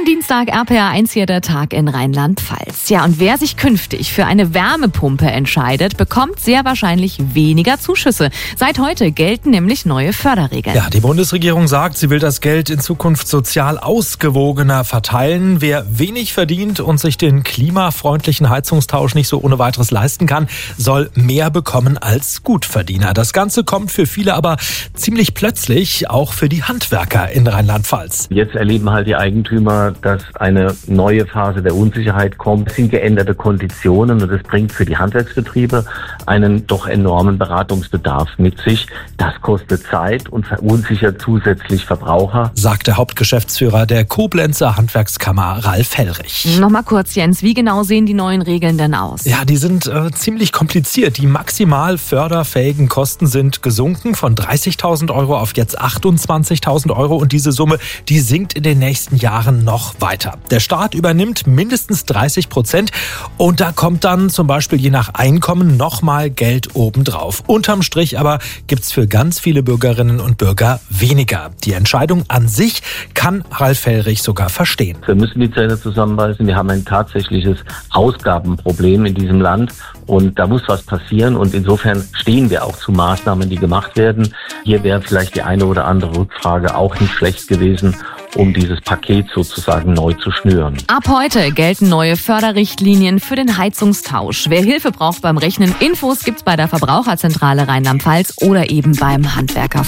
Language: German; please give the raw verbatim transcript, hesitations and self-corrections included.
Schönen Dienstag, R P R eins hier, der Tag in Rheinland-Pfalz. Ja, und wer sich künftig für eine Wärmepumpe entscheidet, bekommt sehr wahrscheinlich weniger Zuschüsse. Seit heute gelten nämlich neue Förderregeln. Ja, die Bundesregierung sagt, sie will das Geld in Zukunft sozial ausgewogener verteilen. Wer wenig verdient und sich den klimafreundlichen Heizungstausch nicht so ohne weiteres leisten kann, soll mehr bekommen als Gutverdiener. Das Ganze kommt für viele aber ziemlich plötzlich, auch für die Handwerker in Rheinland-Pfalz. Jetzt erleben halt die Eigentümer, dass eine neue Phase der Unsicherheit kommt. Es sind geänderte Konditionen und es bringt für die Handwerksbetriebe einen doch enormen Beratungsbedarf mit sich. Das kostet Zeit und verunsichert zusätzlich Verbraucher, sagt der Hauptgeschäftsführer der Koblenzer Handwerkskammer, Ralf Hellrich. Nochmal kurz, Jens, wie genau sehen die neuen Regeln denn aus? Ja, die sind äh, ziemlich kompliziert. Die maximal förderfähigen Kosten sind gesunken von dreißigtausend Euro auf jetzt achtundzwanzigtausend Euro und diese Summe, die sinkt in den nächsten Jahren noch weiter. Der Staat übernimmt mindestens dreißig Prozent und da kommt dann zum Beispiel je nach Einkommen nochmal Geld obendrauf. Unterm Strich aber gibt's für ganz viele Bürgerinnen und Bürger weniger. Die Entscheidung an sich kann Ralf Hellrich sogar verstehen. Wir müssen die Zähne zusammenbeißen. Wir haben ein tatsächliches Ausgabenproblem in diesem Land und da muss was passieren und insofern stehen wir auch zu Maßnahmen, die gemacht werden. Hier wäre vielleicht die eine oder andere Rückfrage auch nicht schlecht gewesen, um dieses Paket sozusagen neu zu schnüren. Ab heute gelten neue Förderrichtlinien für den Heizungstausch. Wer Hilfe braucht beim Rechnen, Infos gibt's bei der Verbraucherzentrale Rheinland-Pfalz oder eben beim Handwerker.